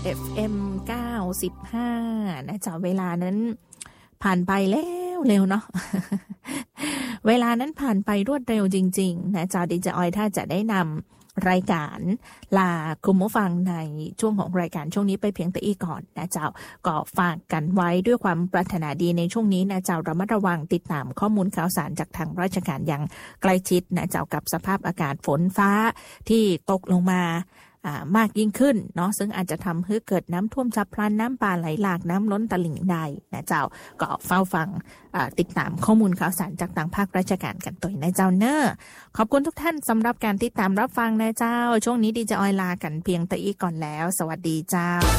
FM 95นะจ๊ะเวลานั้นผ่านไปแล้วเร็วเนาะ เวลานั้นผ่านไปรวดเร็วจริงๆนะจ๊ะดีเจออยถ้าจะได้นำรายการลาคุณผู้ฟังในช่วงของรายการช่วงนี้ไปเพียงแต่อีกก่อนนะเจ้าก็ฝากกันไว้ด้วยความปรารถนาดีในช่วงนี้นะเจ้าระมัดระวังติดตามข้อมูลข่าวสารจากทางราชการอย่างใกล้ชิดนะเจ้ากับสภาพอากาศฝนฟ้าที่ตกลงมามากยิ่งขึ้นเนาะซึ่งอาจจะทำให้เกิดน้ำท่วมฉับพลันน้ำป่าไหลหลากน้ำล้นตลิ่งได้นะเจ้าก็เฝ้าฟังติดตามข้อมูลข่าวสารจากทางภาคราชการกันตัวนะเจ้าเนอะขอบคุณทุกท่านสำหรับการติดตามรับฟังนะเจ้าช่วงนี้ดีเจออยลากันเพียงแต่อีกก่อนแล้วสวัสดีเจ้า